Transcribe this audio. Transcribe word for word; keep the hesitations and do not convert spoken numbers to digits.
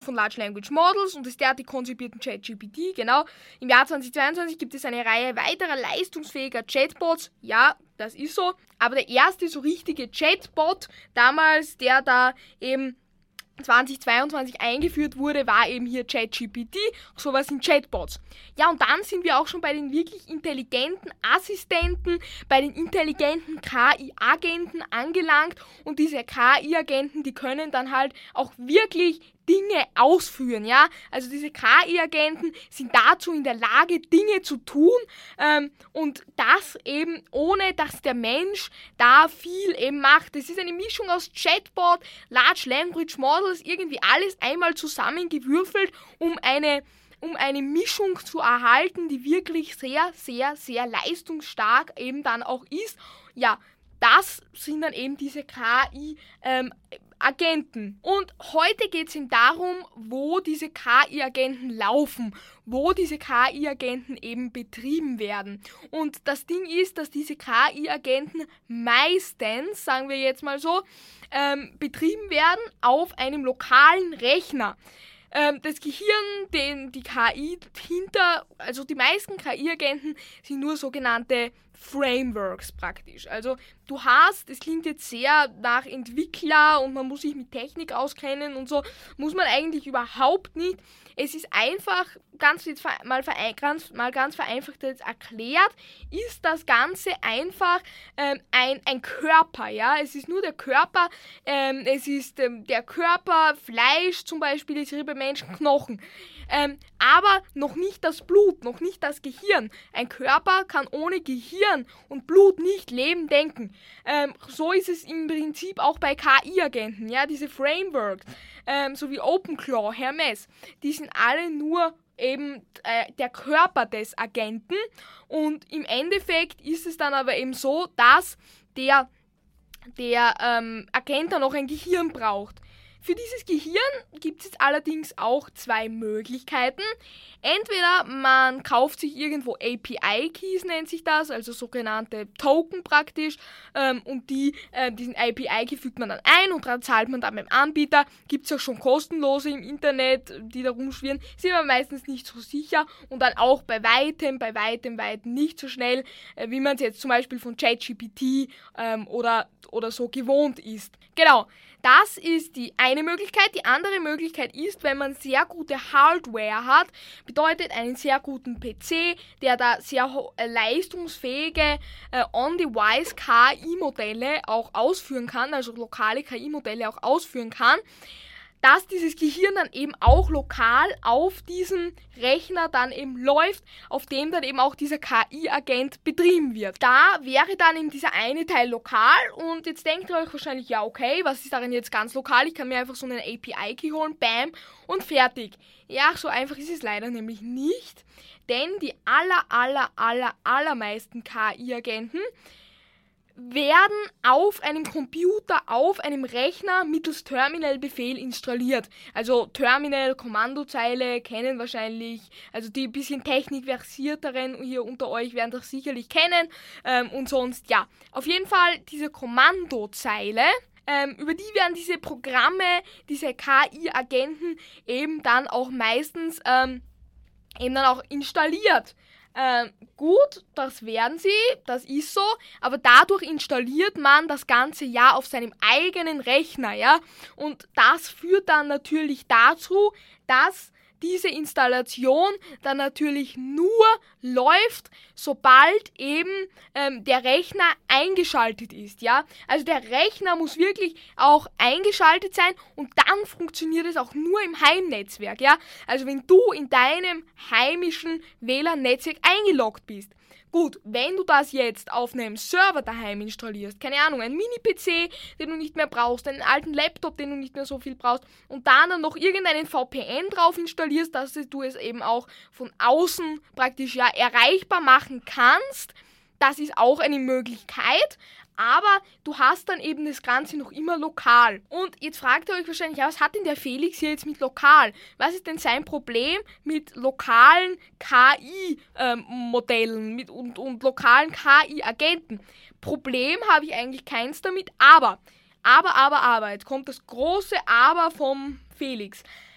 von Large Language Models und des derartig konzipierten ChatGPT, genau. Im Jahr zweitausendzweiundzwanzig gibt es eine Reihe weiterer leistungsfähiger Chatbots, ja, das ist so, aber der erste so richtige Chatbot damals, der da eben zweitausendzweiundzwanzig eingeführt wurde, war eben hier ChatGPT, sowas sind Chatbots. Ja, und dann sind wir auch schon bei den wirklich intelligenten Assistenten, bei den intelligenten K I-Agenten angelangt und diese K I-Agenten, die können dann halt auch wirklich Dinge ausführen, ja, also diese K I-Agenten sind dazu in der Lage, Dinge zu tun ähm, und das eben ohne, dass der Mensch da viel eben macht. Das ist eine Mischung aus Chatbot, Large Language Models, irgendwie alles einmal zusammengewürfelt, um eine um eine Mischung zu erhalten, die wirklich sehr, sehr, sehr leistungsstark eben dann auch ist. Ja, das sind dann eben diese K I ähm, Agenten. Und heute geht es eben darum, wo diese K I-Agenten laufen, wo diese K I-Agenten eben betrieben werden. Und das Ding ist, dass diese K I-Agenten meistens, sagen wir jetzt mal so, ähm, betrieben werden auf einem lokalen Rechner. Ähm, das Gehirn, den die K I hinter, also die meisten K I-Agenten sind nur sogenannte Frameworks praktisch. Also du hast, es klingt jetzt sehr nach Entwickler und man muss sich mit Technik auskennen und so, muss man eigentlich überhaupt nicht. Es ist einfach, ganz, jetzt mal, ganz, mal ganz vereinfacht jetzt erklärt, ist das Ganze einfach ähm, ein, ein Körper, ja, es ist nur der Körper, ähm, es ist ähm, der Körper, Fleisch zum Beispiel, ist hier bei Menschen Knochen, ähm, aber noch nicht das Blut, noch nicht das Gehirn. Ein Körper kann ohne Gehirn und Blut nicht leben, denken. Ähm, so ist es im Prinzip auch bei K I-Agenten, ja, diese Frameworks, ähm, so wie OpenClaw, Hermes, die sind alle nur eben äh, der Körper des Agenten und im Endeffekt ist es dann aber eben so, dass der, der ähm, Agent dann noch ein Gehirn braucht. Für dieses Gehirn gibt es jetzt allerdings auch zwei Möglichkeiten. Entweder man kauft sich irgendwo A P I-Keys, nennt sich das, also sogenannte Token praktisch, ähm, und die, äh, diesen A P I-Key fügt man dann ein und dann zahlt man dann beim Anbieter. Gibt es auch schon kostenlose im Internet, die da rumschwirren, sind aber meistens nicht so sicher und dann auch bei weitem, bei weitem, weitem nicht so schnell, äh, wie man es jetzt zum Beispiel von ChatGPT ähm, oder, oder so gewohnt ist. Genau. Das ist die eine Möglichkeit. Die andere Möglichkeit ist, wenn man sehr gute Hardware hat, bedeutet einen sehr guten P C, der da sehr äh, leistungsfähige äh, On-Device K I-Modelle auch ausführen kann, also lokale K I-Modelle auch ausführen kann, dass dieses Gehirn dann eben auch lokal auf diesem Rechner dann eben läuft, auf dem dann eben auch dieser K I-Agent betrieben wird. Da wäre dann eben dieser eine Teil lokal und jetzt denkt ihr euch wahrscheinlich, ja okay, was ist darin jetzt ganz lokal? Ich kann mir einfach so einen A P I-Key holen, bam, und fertig. Ja, so einfach ist es leider nämlich nicht, denn die aller, aller, aller, allermeisten K I-Agenten werden auf einem Computer, auf einem Rechner mittels Terminal-Befehl installiert. Also Terminal, Kommandozeile kennen wahrscheinlich, also die bisschen technikversierteren hier unter euch werden das sicherlich kennen. Ähm, und sonst, ja, auf jeden Fall diese Kommandozeile, ähm, über die werden diese Programme, diese K I-Agenten eben dann auch meistens ähm, eben dann auch installiert. Ähm, gut, das werden sie, das ist so, aber dadurch installiert man das Ganze ja auf seinem eigenen Rechner, ja, und das führt dann natürlich dazu, dass diese Installation dann natürlich nur läuft, sobald eben ähm, der Rechner eingeschaltet ist, ja. Also der Rechner muss wirklich auch eingeschaltet sein und dann funktioniert es auch nur im Heimnetzwerk, ja. Also wenn du in deinem heimischen W L A N-Netzwerk eingeloggt bist. Gut, wenn du das jetzt auf einem Server daheim installierst, keine Ahnung, ein Mini-P C, den du nicht mehr brauchst, einen alten Laptop, den du nicht mehr so viel brauchst und dann noch irgendeinen V P N drauf installierst, dass du es eben auch von außen praktisch ja erreichbar machen kannst, das ist auch eine Möglichkeit, aber du hast dann eben das Ganze noch immer lokal. Und jetzt fragt ihr euch wahrscheinlich, ja, was hat denn der Felix hier jetzt mit lokal? Was ist denn sein Problem mit lokalen K I-Modellen ähm, mit, und, und lokalen K I-Agenten? Problem habe ich eigentlich keins damit, aber, aber, aber, aber, jetzt kommt das große Aber vom Felix.